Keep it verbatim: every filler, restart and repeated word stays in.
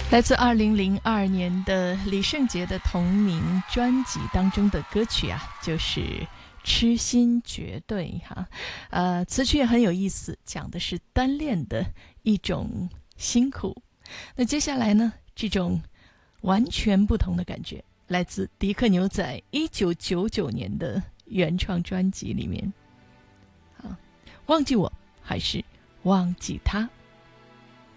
来自二零零二年的李圣杰的同名专辑当中的歌曲啊，就是《痴心绝对》哈。呃，词曲也很有意思，讲的是单恋的一种辛苦。那接下来呢，这种完全不同的感觉，来自迪克牛仔一九九九年的原创专辑里面。啊，忘记我还是忘记他。